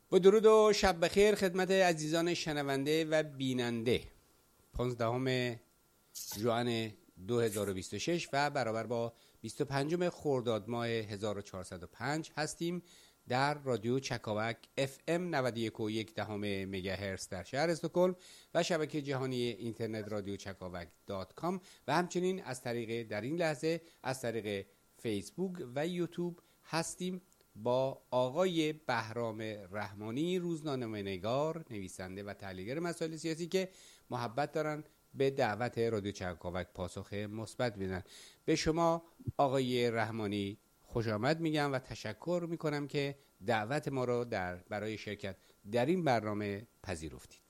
با درود و شب بخیر خدمت عزیزان شنونده و بیننده. 15 ژوئن 2026 و برابر با 25 خرداد ماه 1405 هستیم در رادیو چکاوک FM 91.1 مگاهرتز در شهر استکهلم و شبکه جهانی اینترنت رادیو چکاوک.com و همچنین از طریق در این لحظه از طریق فیسبوک و یوتیوب هستیم با آقای بهرام رحمانی، روزنامه‌نگار، نویسنده و تحلیلگر مسائل سیاسی که محبت دارن به دعوت رادیو چکاوک پاسخ مثبت بدن. به شما آقای رحمانی خوش آمد میگم و تشکر میکنم که دعوت ما رو برای شرکت در این برنامه پذیرفتید.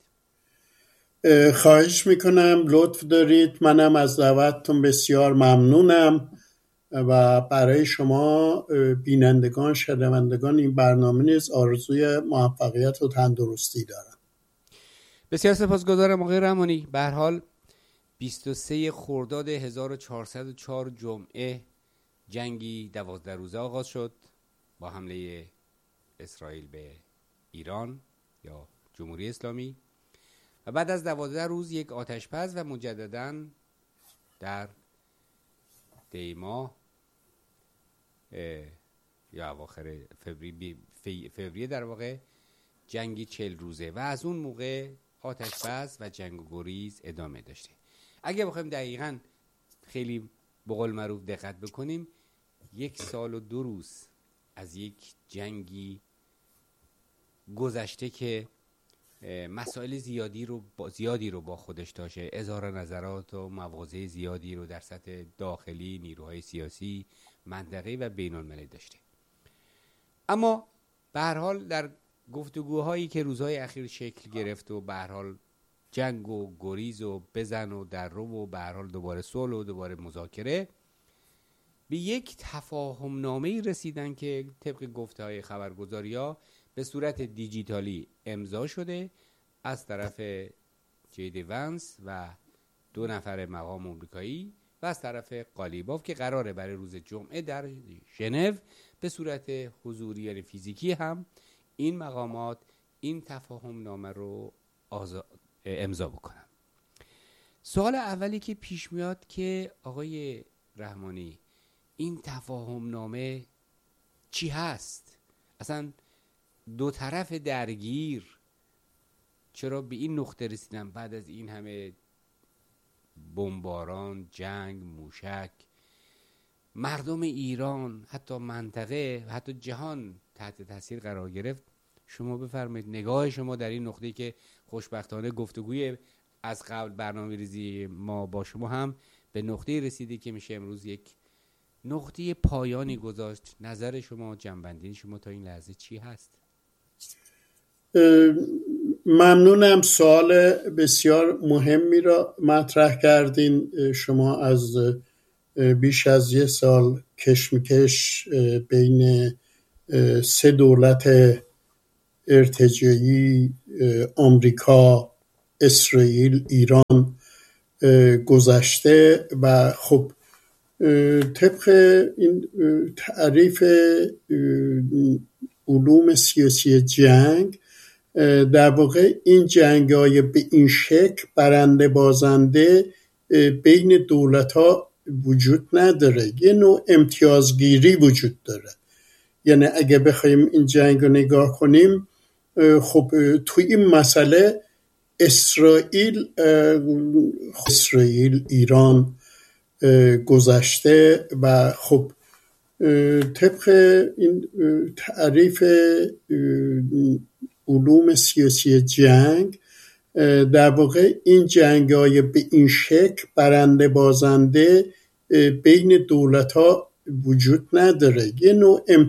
خواهش میکنم، لطف دارید. منم از دعوتتون بسیار ممنونم و برای شما بینندگان شنوندگان این برنامه نیز آرزوی موفقیت و تندرستی دارم. بسیار سپاسگزارم آقای رحمانی. به هر حال 23 خرداد 1404 جمعه جنگی 12 روزه آغاز شد با حمله اسرائیل به ایران یا جمهوری اسلامی و بعد از 12 روز یک آتش‌بس و مجدداً در دی ماه یا اواخر فوریه در واقع جنگی 40 روزه و از اون موقع آتش‌بس و جنگ و گریز ادامه داشته. اگه بخوایم دقیقاً خیلی به قول معروف دقت بکنیم 1 سال و 2 روز از یک جنگی گذشته که مسائل زیادی رو با خودش داشته، اظهار نظرات و مواضع زیادی رو در سطح داخلی نیروهای سیاسی منطقه‌ای و بین‌المللی داشته. اما به هر حال در گفتگوهایی که روزهای اخیر شکل گرفت و به هر حال جنگ و گریز و بزن و در رو و به هر حال دوباره صلح و دوباره مذاکره به یک تفاهم نامه‌ای رسیدن که طبق گفته‌های خبرگزاری‌ها به صورت دیجیتالی امضا شده از طرف جی وانس و 2 نفر مقام آمریکایی و از طرف قالیباف که قراره برای روز جمعه در ژنو به صورت حضوری یعنی فیزیکی هم این مقامات این تفاهم نامه رو امضا بکنن. سوال اولی که پیش میاد که آقای رحمانی این تفاهم نامه چی هست؟ اصلا دو طرف درگیر چرا به این نقطه رسیدن بعد از این همه بمباران، جنگ، موشک؟ مردم ایران، حتی منطقه و حتی جهان تحت تاثیر قرار گرفت. شما بفرمایید نگاه شما در این نقطه که خوشبختانه گفتگوی از قبل برنامه‌ریزی ما با شما هم به نقطه رسیده که میشه امروز یک نقطه پایانی گذاشت. نظر شما، جنبندی شما تا این لحظه چی هست؟ ممنونم، سوال بسیار مهمی را مطرح کردین. شما از بیش از 1 سال کشمکش بین 3 دولت ارتجاعی آمریکا، اسرائیل، ایران گذشته و خب طبق این تعریف علوم سیاسی جنگ در واقع این جنگ‌های به این شکل برنده بازنده بین دولت‌ها وجود نداره، یه نوع امتیازگیری وجود داره. یعنی اگه بخوایم این جنگ رو نگاه کنیم، خب توی این مسئله اسرائیل ایران گذشته و خب طبق این تعریف علوم سیاسی جنگ در واقع این جنگ‌های به این شکل برنده بازنده بین دولت‌ها وجود نداره، یه نوع